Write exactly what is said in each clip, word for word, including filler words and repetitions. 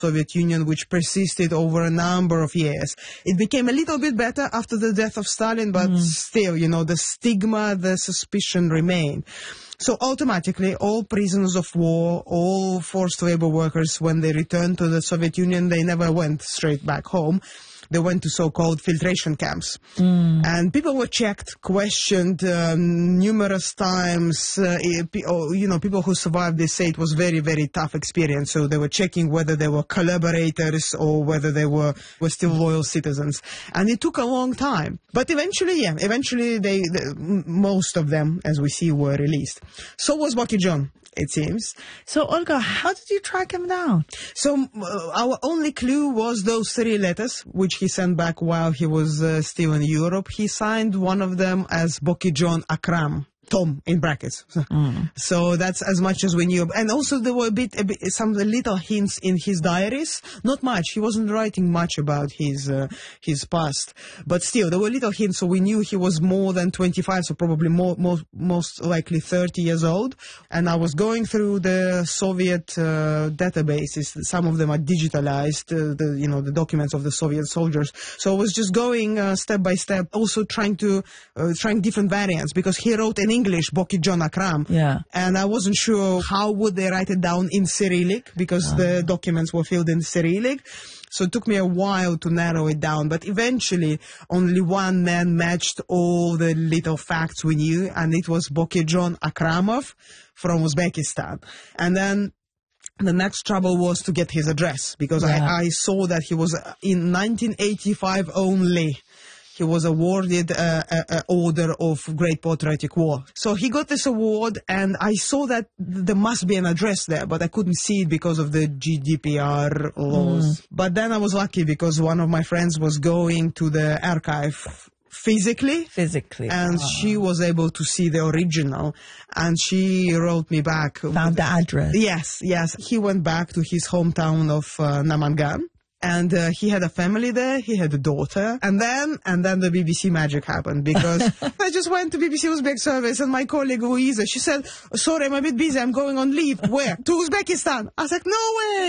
Soviet Union, which persisted over a number of years. It became a little bit better after the death of Stalin, but mm. still, you know, the stigma, the suspicion remained. So automatically, all prisoners of war, all forced labor workers, when they returned to the Soviet Union, they never went straight back home. They went to so-called filtration camps. Mm. And people were checked, questioned um, numerous times. Uh, you know, people who survived, they say it was very, very tough experience. So they were checking whether they were collaborators or whether they were, were still loyal citizens. And it took a long time. But eventually, yeah, eventually they, they most of them, as we see, were released. So was Boki John, it seems. So, Olga, how did you track him down? So uh, our only clue was those three letters, which he sent back while he was uh, still in Europe. He signed one of them as Boki John Akram. Tom in brackets. Mm. So that's as much as we knew. And also there were a bit, a bit, some little hints in his diaries. Not much. He wasn't writing much about his uh, his past. But still, there were little hints. So we knew he was more than twenty-five, so probably more, more most likely thirty years old. And I was going through the Soviet uh, databases. Some of them are digitalized, uh, the you know the documents of the Soviet soldiers. So I was just going uh, step by step, also trying to uh, trying different variants, because he wrote in English, Boki John Akram. Yeah. And I wasn't sure how would they write it down in Cyrillic, because uh. the documents were filled in Cyrillic. So it took me a while to narrow it down. But eventually, only one man matched all the little facts we knew, and it was Boki John Akramov from Uzbekistan. And then the next trouble was to get his address, because yeah. I, I saw that he was in nineteen eighty-five only. He was awarded an Order of Great Patriotic War. So he got this award, and I saw that there must be an address there, but I couldn't see it because of the G D P R laws. Mm. But then I was lucky, because one of my friends was going to the archive physically. Physically. And oh. she was able to see the original, and she wrote me back. Found the address. Yes, yes. He went back to his hometown of uh, Namangan. And uh, he had a family there, he had a daughter, and then and then the B B C magic happened, because I just went to B B C Uzbek service, and my colleague Louisa, she said, sorry, I'm a bit busy, I'm going on leave. Where? To Uzbekistan. I was like, no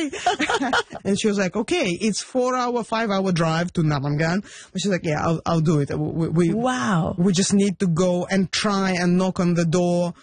way! And she was like, okay, it's four hour, five hour drive to Namangan. But she's like, yeah, I'll, I'll do it. We, we, wow. We just need to go and try and knock on the door,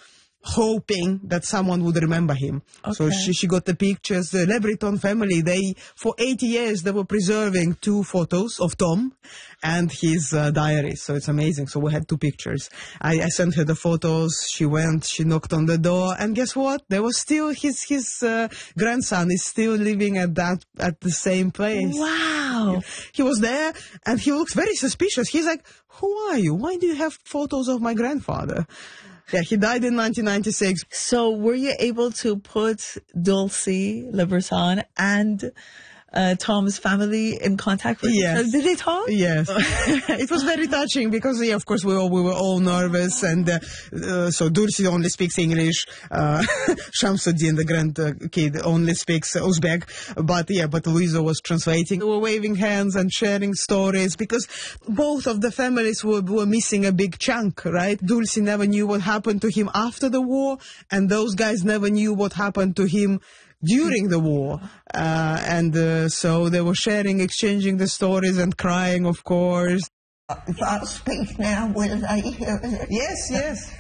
hoping that someone would remember him. Okay. So she, she got the pictures. The Le Breton family, they, for eighty years, they were preserving two photos of Tom and his uh, diary. So it's amazing. So we had two pictures. I, I sent her the photos. She went, she knocked on the door, and guess what? There was still his, his uh, grandson is still living at that, at the same place. Wow. He was there, and he looks very suspicious. He's like, who are you? Why do you have photos of my grandfather? Yeah, he died in nineteen ninety-six. So were you able to put Dulcie Le Breton and uh, Tom's family in contact with yes. each other? Did they talk? Yes. It was very touching, because, yeah, of course, we all, we were all nervous. And uh, uh, so Dulcie only speaks English. Uh, Shamsuddin, the grandkid, only speaks Uzbek. But, yeah, but Louisa was translating. They were waving hands and sharing stories, because both of the families were, were missing a big chunk, right? Dulcie never knew what happened to him after the war, and those guys never knew what happened to him during the war. Uh, and uh, so they were sharing, exchanging the stories and crying, of course. If I speak now, will they hear it? Yes, yes.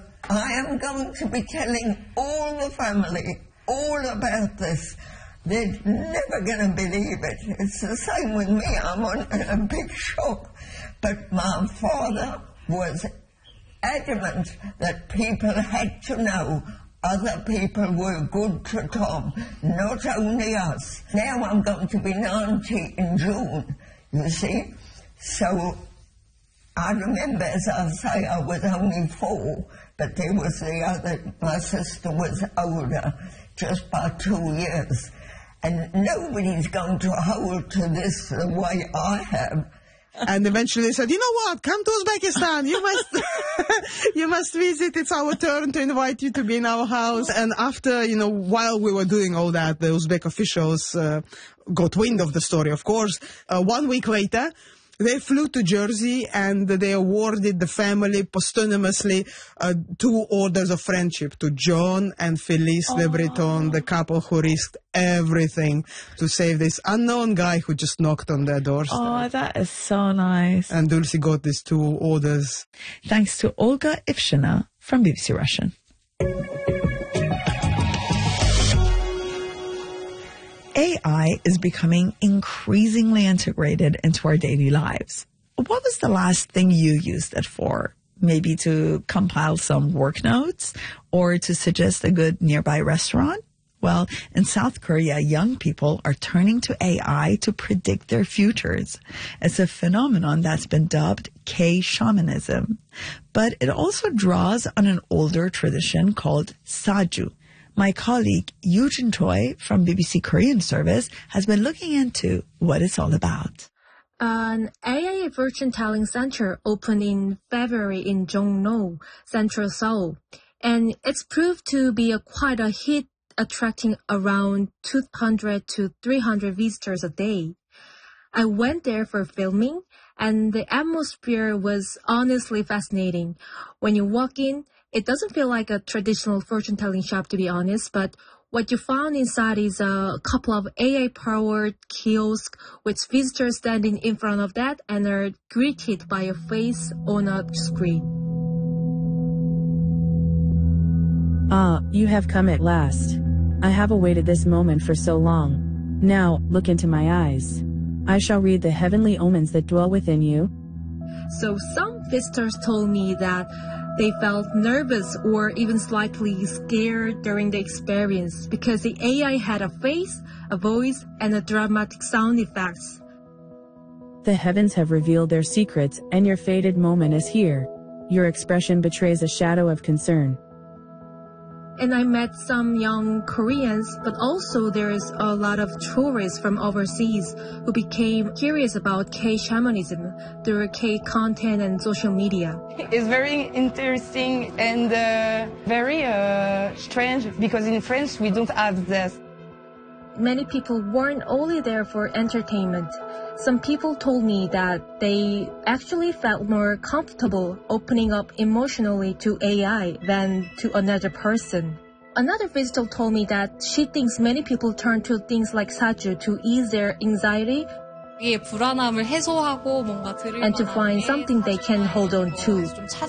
I am going to be telling all the family all about this. They're never going to believe it. It's the same with me. I'm on a big shock. But my father was adamant that people had to know other people were good to Tom, not only us. Now I'm going to be ninety in June, you see. So I remember, as I say, I was only four, but there was the other, my sister was older, just by two years. And nobody's going to hold to this the way I have. And eventually they said, you know what, come to Uzbekistan, you must, you must visit, it's our turn to invite you to be in our house. And after, you know, while we were doing all that, the Uzbek officials uh, got wind of the story, of course. Uh, one week later, They flew to Jersey and they awarded the family posthumously uh, two orders of friendship to John and Felice oh. Le Breton, the couple who risked everything to save this unknown guy who just knocked on their doorstep. Oh, that is so nice. And Dulcie got these two orders. Thanks to Olga Ivshina from B B C Russian. A I is becoming increasingly integrated into our daily lives. What was the last thing you used it for? Maybe to compile some work notes or to suggest a good nearby restaurant? Well, in South Korea, young people are turning to A I to predict their futures. It's a phenomenon that's been dubbed K-shamanism. But it also draws on an older tradition called Saju. My colleague Eugene Choi from B B C Korean Service has been looking into what it's all about. An A I fortune-telling center opened in February in Jongno, central Seoul, and it's proved to be a quite a hit, attracting around two hundred to three hundred visitors a day. I went there for filming, and the atmosphere was honestly fascinating. When you walk in, it doesn't feel like a traditional fortune-telling shop, to be honest, but what you found inside is a couple of A I-powered kiosks with visitors standing in front of that and are greeted by a face on a screen. Ah, you have come at last. I have awaited this moment for so long. Now, look into my eyes. I shall read the heavenly omens that dwell within you. So some visitors told me that they felt nervous or even slightly scared during the experience because the A I had a face, a voice, and a dramatic sound effects. The heavens have revealed their secrets, and your fated moment is here. Your expression betrays a shadow of concern. And I met some young Koreans, but also there's a lot of tourists from overseas who became curious about K-shamanism through K-content and social media. It's very interesting and uh, very uh, strange because in France we don't have this. Many people weren't only there for entertainment. Some people told me that they actually felt more comfortable opening up emotionally to A I than to another person. Another visitor told me that she thinks many people turn to things like Saju to ease their anxiety and to find something they can hold on to.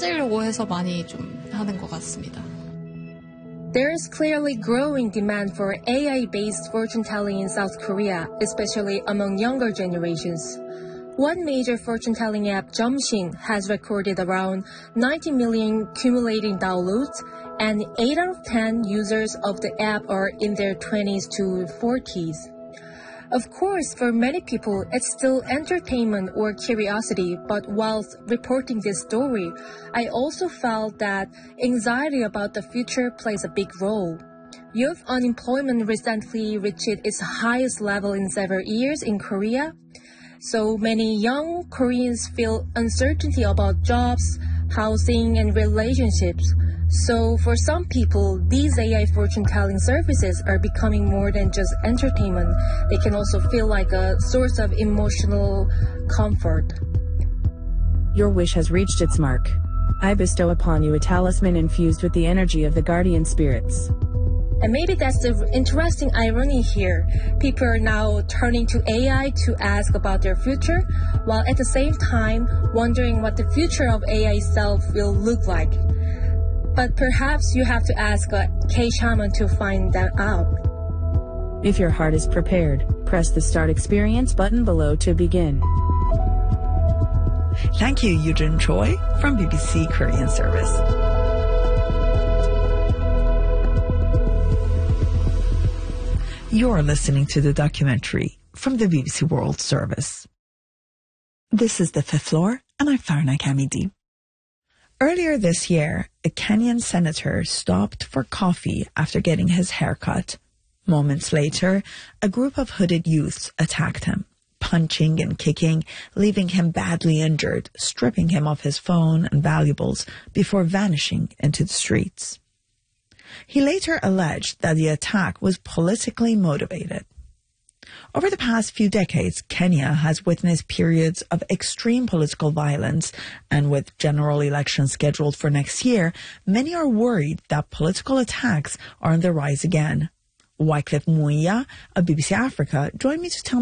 There is clearly growing demand for A I-based fortune-telling in South Korea, especially among younger generations. One major fortune-telling app, Jumshin, has recorded around ninety million cumulative downloads, and eight out of ten users of the app are in their twenties to forties. Of course, for many people, it's still entertainment or curiosity, but whilst reporting this story, I also felt that anxiety about the future plays a big role. Youth unemployment recently reached its highest level in several years in Korea. So many young Koreans feel uncertainty about jobs, housing, and relationships. So for some people, these A I fortune-telling services are becoming more than just entertainment. They can also feel like a source of emotional comfort. Your wish has reached its mark. I bestow upon you a talisman infused with the energy of the guardian spirits. And maybe that's the interesting irony here. People are now turning to A I to ask about their future, while at the same time wondering what the future of A I itself will look like. But perhaps you have to ask a K-shaman to find that out. If your heart is prepared, press the Start Experience button below to begin. Thank you, Eugene Choi from B B C Korean Service. You're listening to the documentary from the B B C World Service. This is The Fifth Floor, and I'm Farna Kamidi. Earlier this year, a Kenyan senator stopped for coffee after getting his hair cut. Moments later, a group of hooded youths attacked him, punching and kicking, leaving him badly injured, stripping him of his phone and valuables before vanishing into the streets. He later alleged that the attack was politically motivated. Over the past few decades, Kenya has witnessed periods of extreme political violence, and with general elections scheduled for next year, many are worried that political attacks are on the rise again. Wycliffe Muia of B B C Africa joined me to tell